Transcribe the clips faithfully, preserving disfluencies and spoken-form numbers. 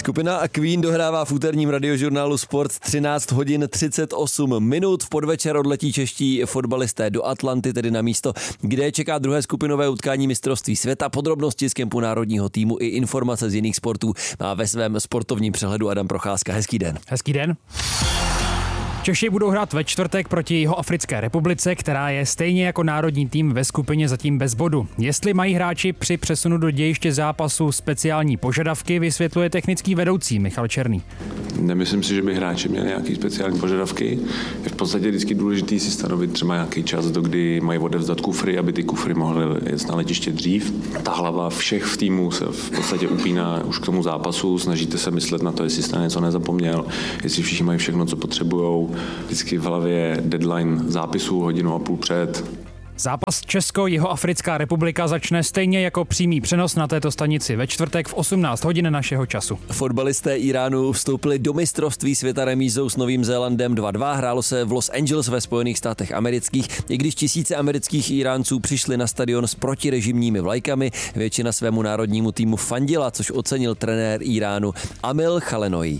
Skupina Queen dohrává v úterním radiožurnálu Sport třináct hodin třicet osm minut. V podvečer odletí čeští fotbalisté do Atlanty, tedy na místo, kde čeká druhé skupinové utkání mistrovství světa. Podrobnosti z kempu národního týmu i informace z jiných sportů má ve svém sportovním přehledu Adam Procházka. Hezký den. Hezký den. Češi budou hrát ve čtvrtek proti Jihoafrické republice, která je stejně jako národní tým ve skupině zatím bez bodu. Jestli mají hráči při přesunu do dějiště zápasu speciální požadavky, vysvětluje technický vedoucí Michal Černý. Nemyslím si, že by hráči měli nějaké speciální požadavky. Je v podstatě vždycky důležité si stanovit třeba nějaký čas, do kdy mají odevzdat kufry, aby ty kufry mohly jet na letiště dřív. Ta hlava všech v týmu se v podstatě upíná už k tomu zápasu, snažíte se myslet na to, jestli jste něco nezapomněl, jestli všichni mají všechno, co potřebujou. Vždycky v hlavě deadline zápisu hodinu a půl před. Zápas Česko-Jihoafrická republika začne stejně jako přímý přenos na této stanici ve čtvrtek v osmnáct hodin našeho času. Fotbalisté Iránu vstoupili do mistrovství světa remízou s Novým Zélandem dva dva. Hrálo se v Los Angeles ve Spojených státech amerických. I když tisíce amerických Iránců přišli na stadion s protirežimními vlajkami, většina svému národnímu týmu fandila, což ocenil trenér Iránu Amil Khalenoui.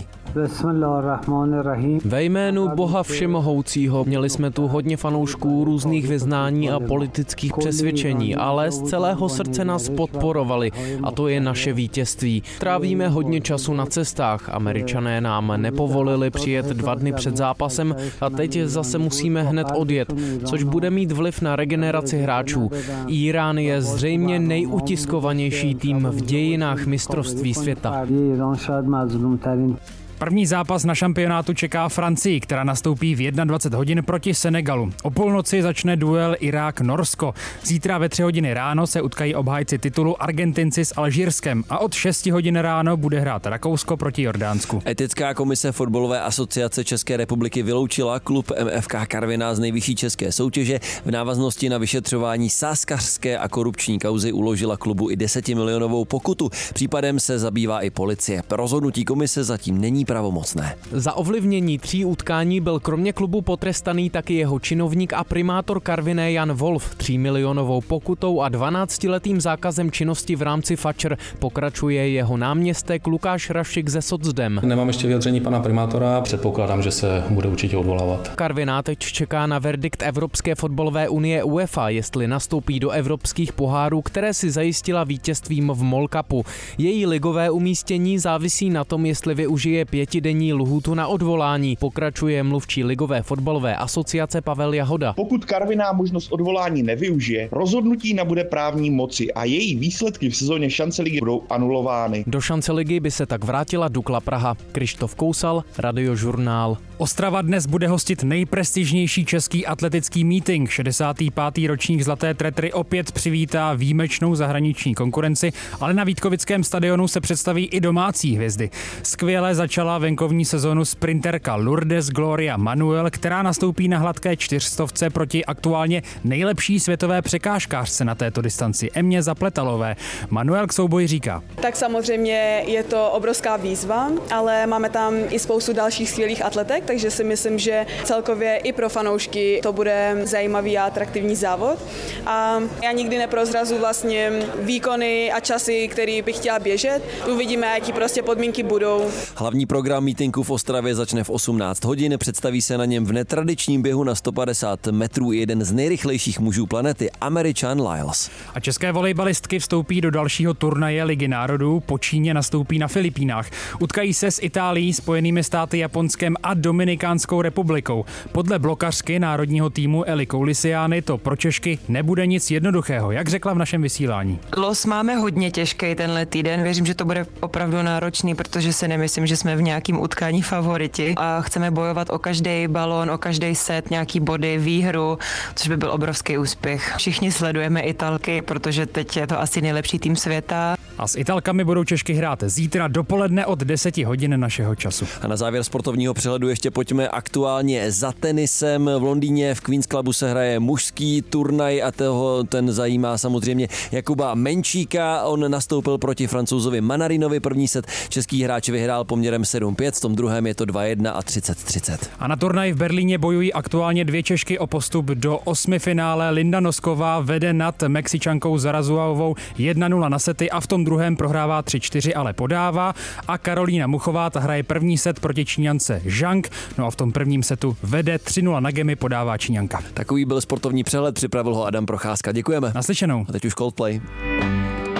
Ve jménu Boha všemohoucího měli jsme tu hodně fanoušků různých vyznání a politických přesvědčení, ale z celého srdce nás podporovali a to je naše vítězství. Trávíme hodně času na cestách, Američané nám nepovolili přijet dva dny před zápasem a teď zase musíme hned odjet, což bude mít vliv na regeneraci hráčů. Irán je zřejmě nejutiskovanější tým v dějinách mistrovství světa. První zápas na šampionátu čeká Francii, která nastoupí v dvacet jedna hodin proti Senegalu. O půlnoci začne duel Irák-Norsko. Zítra ve tři hodiny ráno se utkají obhájci titulu Argentinci s Alžírskem a od šesti hodin ráno bude hrát Rakousko proti Jordánsku. Etická komise fotbalové asociace České republiky vyloučila klub M F K Karviná z nejvyšší české soutěže. V návaznosti na vyšetřování sázkařské a korupční kauzy uložila klubu i desetimilionovou pokutu. Případem se zabývá i policie. Rozhodnutí komise zatím není pravomocné. Za ovlivnění tří utkání byl kromě klubu potrestaný taky jeho činovník a primátor Karviné Jan Wolf třímilionovou pokutou a dvanáctiletým zákazem činnosti v rámci FAČR. Pokračuje jeho náměstek Lukáš Rašik ze Socdem. Nemám ještě vyjádření pana primátora, předpokládám, že se bude určitě odvolávat. Karviná teď čeká na verdikt Evropské fotbalové unie UEFA, jestli nastoupí do evropských pohárů, které si zajistila vítězstvím v MOL Cupu. Její ligové umístění závisí na tom, jestli využije pětidenní lhůtu na odvolání, pokračuje mluvčí ligové fotbalové asociace Pavel Jahoda. Pokud Karviná možnost odvolání nevyužije, rozhodnutí nabude právní moci a její výsledky v sezóně šance ligy budou anulovány. Do šance ligy by se tak vrátila Dukla Praha. Krištof Kousal, Radiožurnál. Ostrava dnes bude hostit nejprestižnější český atletický meeting. šedesátý pátý ročník Zlaté tretry opět přivítá výjimečnou zahraniční konkurenci, ale na Vítkovickém stadionu se představí i domácí hvězdy. Skvěle začala venkovní sezonu sprinterka Lourdes Gloria Manuel, která nastoupí na hladké čtyřstovce proti aktuálně nejlepší světové překážkářce na této distanci Emě Zapletalové. Manuel k souboji říká: Tak samozřejmě je to obrovská výzva, ale máme tam i spoustu dalších skvělých atletek, takže si myslím, že celkově i pro fanoušky to bude zajímavý a atraktivní závod. A já nikdy neprozrazu vlastně výkony a časy, který bych chtěla běžet. Uvidíme, jaký prostě podmínky budou. Hlavní program mítinku v Ostravě začne v osmnáct hodin. Představí se na něm v netradičním běhu na sto padesát metrů jeden z nejrychlejších mužů planety, Američan Lyles. A české volejbalistky vstoupí do dalšího turnaje Ligy národů. Po Číně nastoupí na Filipínách. Utkají se s Itálií, Spojenými státy, Japonskem a Dominikánskou republikou. Podle blokařky národního týmu Eli Koulisiány to pro Češky nebude nic jednoduchého, jak řekla v našem vysílání. Los máme hodně těžký tenhle týden. Věřím, že to bude opravdu náročný, protože si nemyslím, že jsme v nějakém utkání favoriti a chceme bojovat o každý balón, o každý set, nějaký body, výhru, což by byl obrovský úspěch. Všichni sledujeme Italky, protože teď je to asi nejlepší tým světa. A s Italkami budou Češky hrát zítra dopoledne od deseti hodin našeho času. A na závěr sportovního přehledu ještě pojďme aktuálně za tenisem. V Londýně v Queen's Clubu se hraje mužský turnaj a toho ten zajímá samozřejmě Jakuba Menčíka. On nastoupil proti Francouzovi Manarinovi. První set český hráč vyhrál poměrem sedm pět, v tom druhém je to dva jedna a třicet třicet. A na turnaji v Berlíně bojují aktuálně dvě Češky o postup do osmifinále. Linda Nosková vede nad Mexičankou Zarazuovou jedna nula na sety a v tom druhém prohrává tři čtyři, ale podává. A Karolína Muchová ta hraje první set proti Číňance Zhang, no a v tom prvním setu vede tři nula na gemy, podává Číňanka. Takový byl sportovní přehled, připravil ho Adam Procházka. Děkujeme. Naslyšenou. A teď už Coldplay.